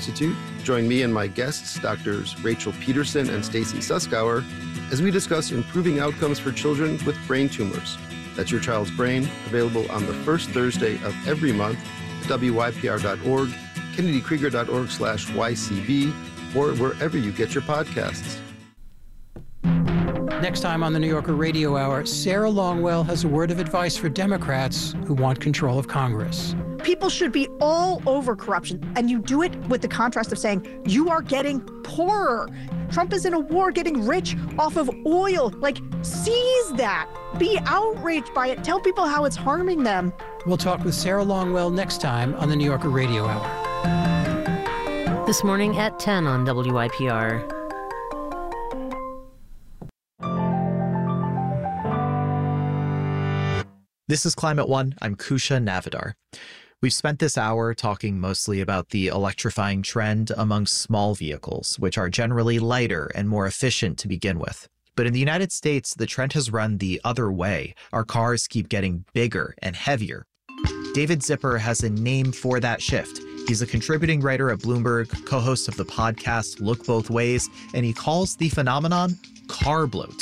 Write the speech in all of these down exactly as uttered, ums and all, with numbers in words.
Institute. Join me and my guests, Doctors Rachel Peterson and Stacy Suskauer, as we discuss improving outcomes for children with brain tumors. That's Your Child's Brain, available on the first Thursday of every month at W Y P R dot org, Kennedy Krieger dot org slash Y C B, or wherever you get your podcasts. Next time on the New Yorker Radio Hour, Sarah Longwell has a word of advice for Democrats who want control of Congress. People should be all over corruption, and you do it with the contrast of saying you are getting poorer. Trump is in a war getting rich off of oil. Like, seize that. Be outraged by it. Tell people how it's harming them. We'll talk with Sarah Longwell next time on the New Yorker Radio Hour. This morning at ten on W I P R. This is Climate One. I'm Kusha Navidar. We've spent this hour talking mostly about the electrifying trend among small vehicles, which are generally lighter and more efficient to begin with. But in the United States, the trend has run the other way. Our cars keep getting bigger and heavier. David Zipper has a name for that shift. He's a contributing writer at Bloomberg, co-host of the podcast Look Both Ways, and he calls the phenomenon car bloat.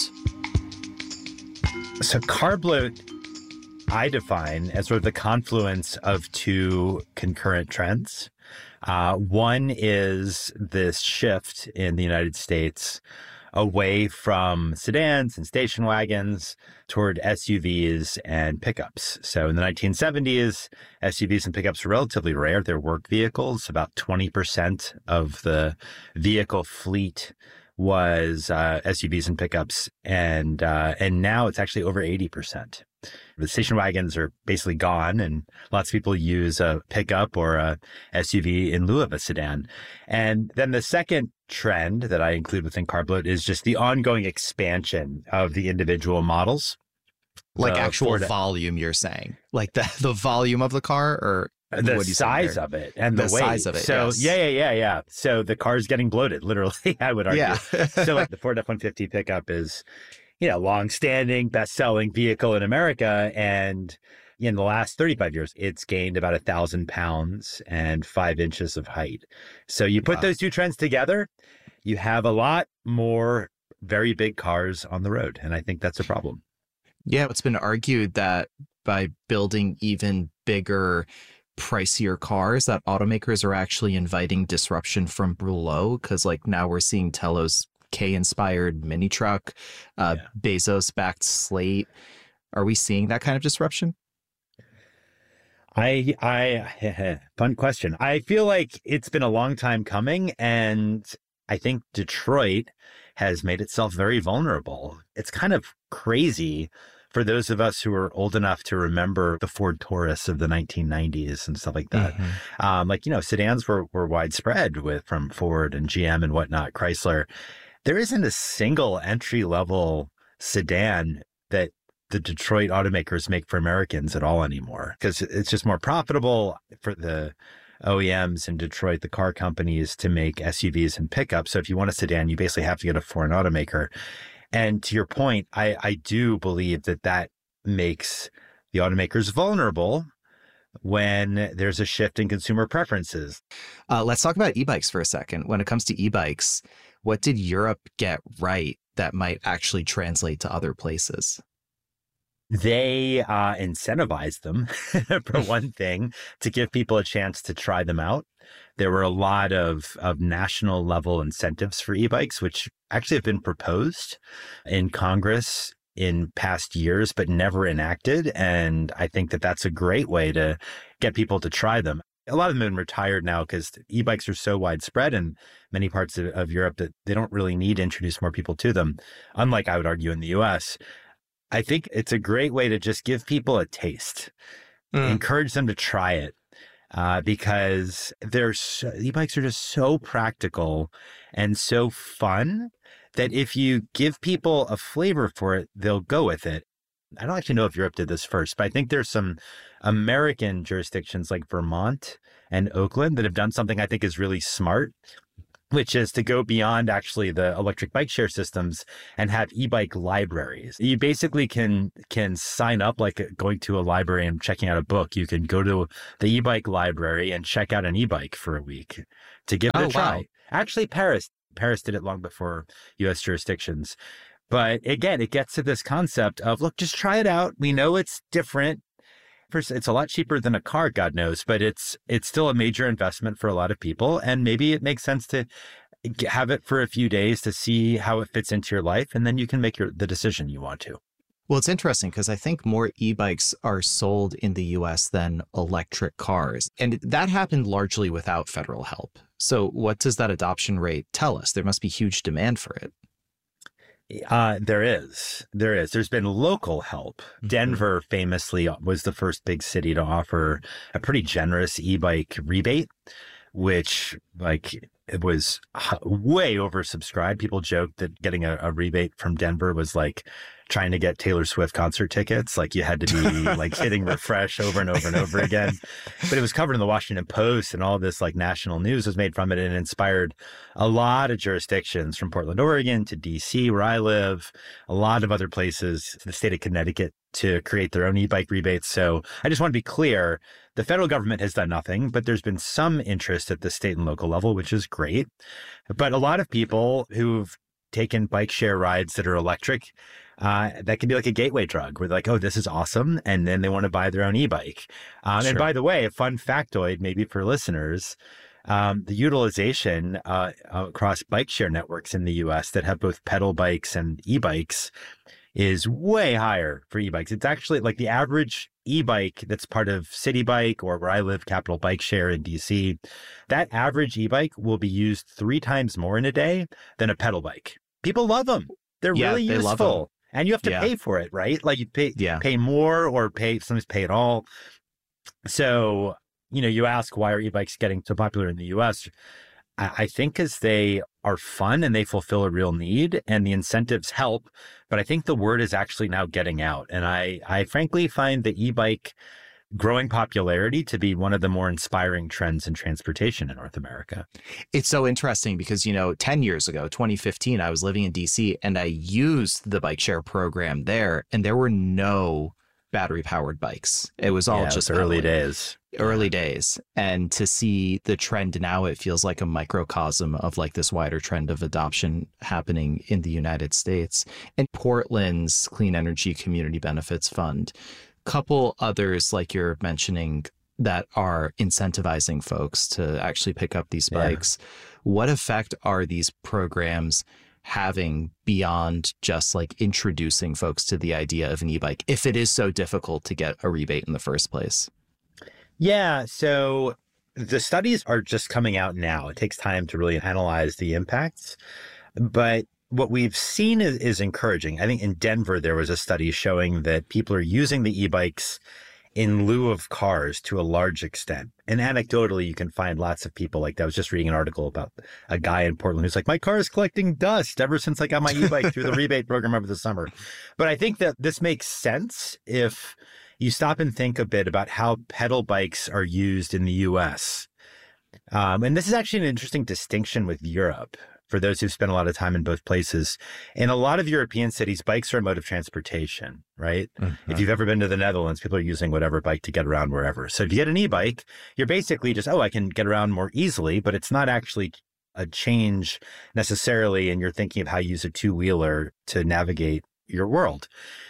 So car bloat, I define as sort of the confluence of two concurrent trends. Uh, one is this shift in the United States away from sedans and station wagons toward S U Vs and pickups. So in the nineteen seventies, S U Vs and pickups were relatively rare. They're work vehicles. About twenty percent of the vehicle fleet was uh, S U Vs and pickups. And, uh, and now it's actually over eighty percent. The station wagons are basically gone, and lots of people use a pickup or a S U V in lieu of a sedan. And then the second trend that I include within car bloat is just the ongoing expansion of the individual models. Like uh, actual Ford, volume, you're saying? Like the, the volume of the car, or the what do you size say of it and the, the weight. size of it? So yes. yeah, yeah, yeah, yeah. So the car's getting bloated, literally, I would argue. Yeah. So like the Ford F one fifty pickup is, you know, long-standing, best-selling vehicle in America, and in the last thirty-five years, it's gained about a thousand pounds and five inches of height. So you put wow. those two trends together, you have a lot more very big cars on the road, and I think that's a problem. Yeah, it's been argued that by building even bigger, pricier cars, that automakers are actually inviting disruption from below, because like now we're seeing Tello's K-inspired mini truck, uh, yeah. Bezos-backed Slate. Are we seeing that kind of disruption? I, I, fun question. I feel like it's been a long time coming, and I think Detroit has made itself very vulnerable. It's kind of crazy for those of us who are old enough to remember the Ford Taurus of the nineteen nineties and stuff like that. Mm-hmm. Um, like, you know, sedans were, were widespread with from Ford and G M and whatnot, Chrysler. There isn't a single entry-level sedan that the Detroit automakers make for Americans at all anymore, because it's just more profitable for the O E Ms in Detroit, the car companies, to make S U Vs and pickups. So if you want a sedan, you basically have to get a foreign automaker. And to your point, I, I do believe that that makes the automakers vulnerable when there's a shift in consumer preferences. Uh, let's talk about e-bikes for a second. When it comes to e-bikes, what did Europe get right that might actually translate to other places? They uh, incentivized them, for one thing, to give people a chance to try them out. There were a lot of, of national level incentives for e-bikes, which actually have been proposed in Congress in past years, but never enacted. And I think that that's a great way to get people to try them. A lot of them have been retired now because e-bikes are so widespread in many parts of, of Europe that they don't really need to introduce more people to them, unlike, I would argue, in the U S. I think it's a great way to just give people a taste, mm. encourage them to try it, uh, because they're so, e-bikes are just so practical and so fun that if you give people a flavor for it, they'll go with it. I don't actually know if Europe did this first, but I think there's some American jurisdictions like Vermont and Oakland that have done something I think is really smart, which is to go beyond actually the electric bike share systems and have e-bike libraries. You basically can can sign up like going to a library and checking out a book. You can go to the e-bike library and check out an e-bike for a week. to give it Oh, a try. wow. Actually, Paris, Paris did it long before U S jurisdictions. But again, it gets to this concept of, look, just try it out. We know it's different. It's a lot cheaper than a car, God knows, but it's it's still a major investment for a lot of people. And maybe it makes sense to have it for a few days to see how it fits into your life. And then you can make your, the decision you want to. Well, it's interesting because I think more e-bikes are sold in the U S than electric cars. And that happened largely without federal help. So what does that adoption rate tell us? There must be huge demand for it. Uh, there is. There is. There's been local help. Mm-hmm. Denver famously was the first big city to offer a pretty generous e-bike rebate, which like it was way oversubscribed. People joked that getting a, a rebate from Denver was like trying to get Taylor Swift concert tickets. Like you had to be like hitting refresh over and over and over again. But it was covered in the Washington Post, and all this like national news was made from it, and inspired a lot of jurisdictions from Portland, Oregon to D C, where I live, a lot of other places, the state of Connecticut, to create their own e-bike rebates. So I just want to be clear, the federal government has done nothing, but there's been some interest at the state and local level, which is great. But a lot of people who've taken bike share rides that are electric, uh, that can be like a gateway drug where they're like, oh, this is awesome. And then they want to buy their own e-bike. Um, sure. And by the way, a fun factoid, maybe for listeners, um, the utilization uh, across bike share networks in the U S that have both pedal bikes and e-bikes is way higher for e-bikes. It's actually like the average e-bike that's part of City Bike, or where I live, Capital Bike Share in D C, that average e-bike will be used three times more in a day than a pedal bike. People love them. They're yeah, really they useful. And you have to yeah. pay for it, right? Like you pay yeah. pay more or pay, sometimes pay it all. So, you know, you ask, why are e-bikes getting so popular in the U S? I think because they are fun and they fulfill a real need, and the incentives help. But I think the word is actually now getting out. And I, I frankly find the e-bike growing popularity to be one of the more inspiring trends in transportation in North America. It's so interesting because, you know, ten years ago, twenty fifteen, I was living in D C and I used the bike share program there, and there were no battery powered bikes. It was all yeah, just early days. Early days. And to see the trend now, it feels like a microcosm of like this wider trend of adoption happening in the United States. And Portland's Clean Energy Community Benefits Fund, couple others like you're mentioning that are incentivizing folks to actually pick up these bikes. Yeah. What effect are these programs having beyond just like introducing folks to the idea of an e-bike, if it is so difficult to get a rebate in the first place? Yeah, so the studies are just coming out now. It takes time to really analyze the impacts. But what we've seen is, is encouraging. I think in Denver, there was a study showing that people are using the e-bikes in lieu of cars to a large extent. And anecdotally, you can find lots of people like that. I was just reading an article about a guy in Portland who's like, my car is collecting dust ever since I got my e-bike through the rebate program over the summer. But I think that this makes sense if you stop and think a bit about how pedal bikes are used in the U S. Um, and this is actually an interesting distinction with Europe. For those who've spent a lot of time in both places, in a lot of European cities, bikes are a mode of transportation, right? Mm-hmm. If you've ever been to the Netherlands, people are using whatever bike to get around wherever. So if you get an e-bike, you're basically just, oh, I can get around more easily, but it's not actually a change necessarily, and you're thinking of how you use a two-wheeler to navigate your world.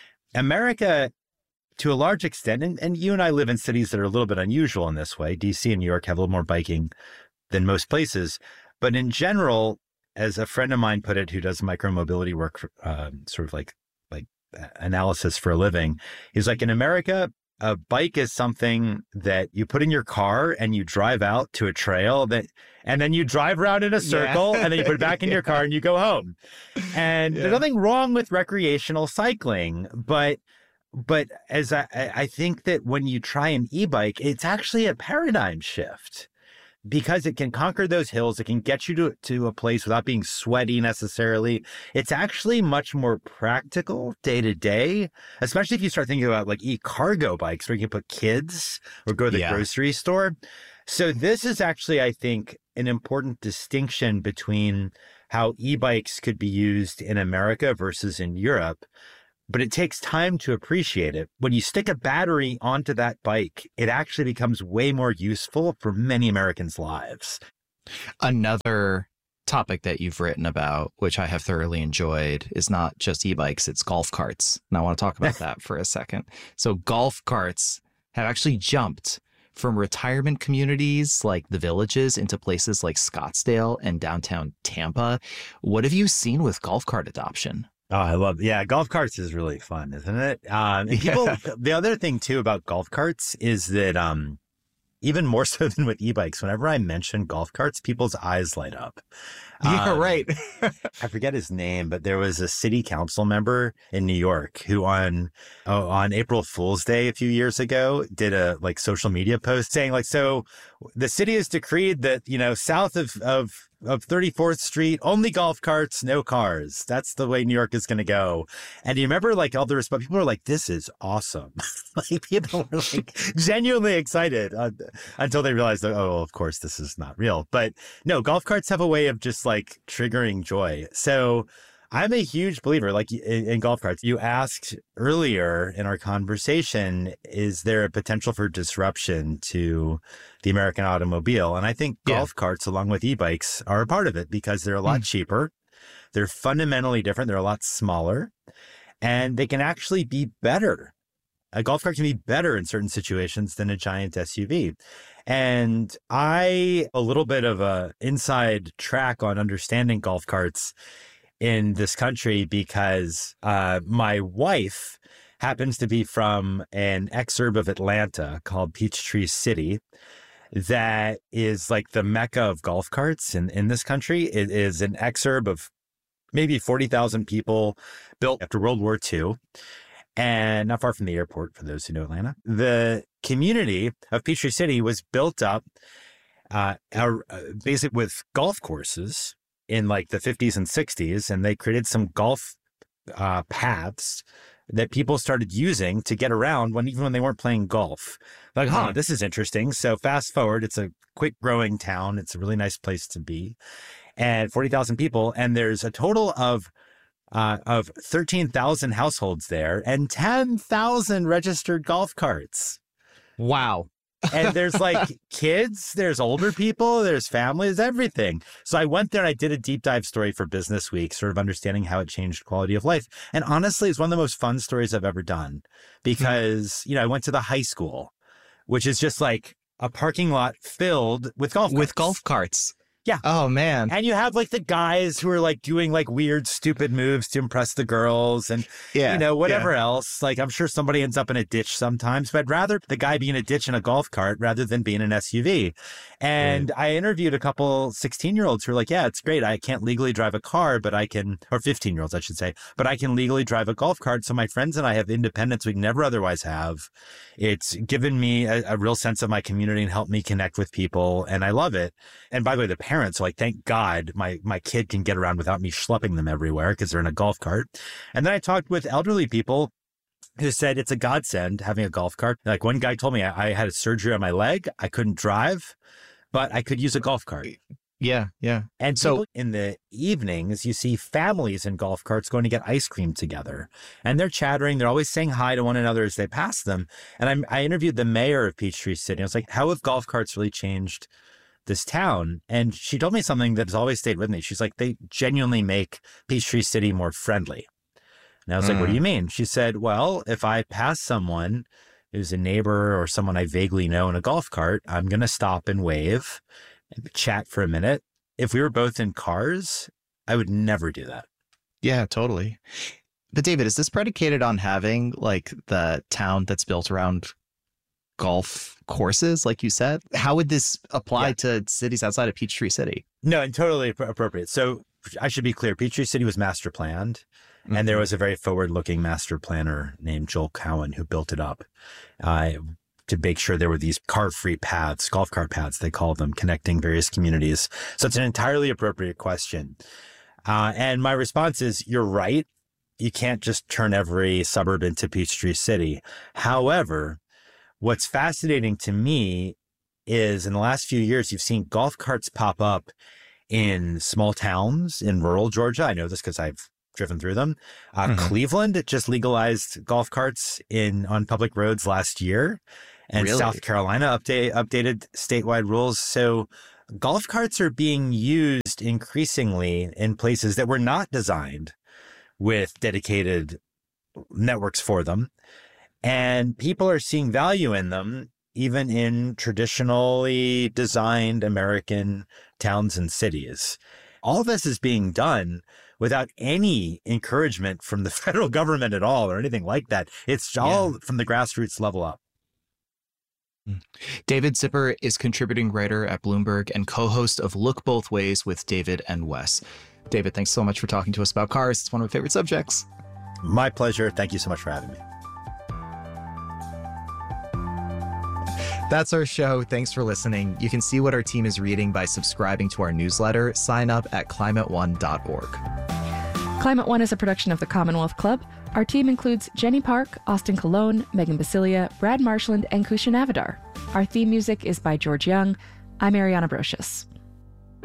America, to a large extent, and, and you and I live in cities that are a little bit unusual in this way. D C and New York have a little more biking than most places, but in general, as a friend of mine put it, who does micromobility work, for, uh, sort of like like analysis for a living, he's like, in America, a bike is something that you put in your car and you drive out to a trail that, and then you drive around in a circle yeah. and then you put it back in your car and you go home. And yeah. there's nothing wrong with recreational cycling, but but as I, I think that when you try an e-bike, it's actually a paradigm shift. Because it can conquer those hills, it can get you to, to a place without being sweaty necessarily. It's actually much more practical day to day, especially if you start thinking about like e-cargo bikes where you can put kids or go to the yeah. grocery store. So this is actually, I think, an important distinction between how e-bikes could be used in America versus in Europe. But it takes time to appreciate it. When you stick a battery onto that bike, it actually becomes way more useful for many Americans' lives. Another topic that you've written about, which I have thoroughly enjoyed, is not just e-bikes, it's golf carts. And I want to talk about that for a second. So golf carts have actually jumped from retirement communities like the Villages into places like Scottsdale and downtown Tampa. What have you seen with golf cart adoption? Oh, I love, yeah, golf carts is really fun, isn't it? Um, and people, yeah. The other thing too about golf carts is that um, even more so than with e-bikes, whenever I mention golf carts, people's eyes light up. Yeah, um, right. I forget his name, but there was a city council member in New York who on oh, on April Fool's Day a few years ago did a like social media post saying like, so the city has decreed that, you know, south of, of of thirty-fourth Street, only golf carts, no cars. That's the way New York is going to go. And you remember like all the response, people were like, this is awesome. Like people were like genuinely excited uh, until they realized that, oh, of course, this is not real. But no, golf carts have a way of just like triggering joy. So I'm a huge believer, like in, in golf carts. You asked earlier in our conversation, is there a potential for disruption to the American automobile? And I think yeah. golf carts, along with e-bikes, are a part of it because they're a lot mm. cheaper. They're fundamentally different. They're a lot smaller, and they can actually be better. A golf cart can be better in certain situations than a giant S U V. And I, a little bit of a inside track on understanding golf carts in this country because uh, my wife happens to be from an exurb of Atlanta called Peachtree City that is like the mecca of golf carts in, in this country. It is an exurb of maybe forty thousand people built after World War Two and not far from the airport, for those who know Atlanta. The community of Peachtree City was built up uh, uh, basically with golf courses in like the fifties and sixties, and they created some golf uh, paths that people started using to get around when even when they weren't playing golf. Like, huh, this is interesting. So fast forward, it's a quick growing town. It's a really nice place to be. And forty thousand people, and there's a total of uh, of thirteen thousand households there and ten thousand registered golf carts. Wow. And there's like kids, there's older people, there's families, everything. So I went there and I did a deep dive story for Business Week, sort of understanding how it changed quality of life. And honestly, it's one of the most fun stories I've ever done because, mm-hmm. you know, I went to the high school, which is just like a parking lot filled with golf carts. With golf carts. Yeah. Oh, man. And you have like the guys who are like doing like weird, stupid moves to impress the girls and, yeah, you know, whatever yeah. else. Like I'm sure somebody ends up in a ditch sometimes, but I'd rather the guy be in a ditch in a golf cart rather than be in an S U V. And right. I interviewed a couple sixteen year olds who were like, yeah, it's great. I can't legally drive a car, but I can, or fifteen year olds, I should say, but I can legally drive a golf cart. So my friends and I have independence we never otherwise have. It's given me a, a real sense of my community and helped me connect with people. And I love it. And by the way, the parents, like, thank God my, my kid can get around without me schlepping them everywhere because they're in a golf cart. And then I talked with elderly people who said it's a godsend having a golf cart. Like one guy told me I, I had a surgery on my leg. I couldn't drive, but I could use a golf cart. Yeah, yeah. And so in the evenings, you see families in golf carts going to get ice cream together. And they're chattering. They're always saying hi to one another as they pass them. And I'm, I interviewed the mayor of Peachtree City. I was like, how have golf carts really changed this town? And she told me something that has always stayed with me. She's like, they genuinely make Peachtree City more friendly. And I was mm. like, what do you mean? She said, well, if I pass someone who's a neighbor or someone I vaguely know in a golf cart, I'm going to stop and wave and chat for a minute. If we were both in cars, I would never do that. Yeah, totally. But David, is this predicated on having like the town that's built around golf courses, like you said? How would this apply yeah. to cities outside of Peachtree City? No, and totally appropriate. So I should be clear. Peachtree City was master planned, mm-hmm. and there was a very forward-looking master planner named Joel Cowan who built it up uh, to make sure there were these car-free paths, golf cart paths, they call them, connecting various communities. So it's an entirely appropriate question. Uh, and my response is, you're right. You can't just turn every suburb into Peachtree City. However, what's fascinating to me is in the last few years, you've seen golf carts pop up in small towns in rural Georgia. I know this because I've driven through them. Uh, mm-hmm. Cleveland just legalized golf carts in on public roads last year. And really? South Carolina update, updated statewide rules. So golf carts are being used increasingly in places that were not designed with dedicated networks for them. And people are seeing value in them, even in traditionally designed American towns and cities. All this is being done without any encouragement from the federal government at all or anything like that. It's all yeah. from the grassroots level up. David Zipper is contributing writer at Bloomberg and co-host of Look Both Ways with David and Wes. David, thanks so much for talking to us about cars. It's one of my favorite subjects. My pleasure. Thank you so much for having me. That's our show. Thanks for listening. You can see what our team is reading by subscribing to our newsletter. Sign up at climate one dot org. Climate One is a production of the Commonwealth Club. Our team includes Jenny Park, Austin Colon, Megan Basilia, Brad Marshland, and Kusha Navidar. Our theme music is by George Young. I'm Ariana Brocious.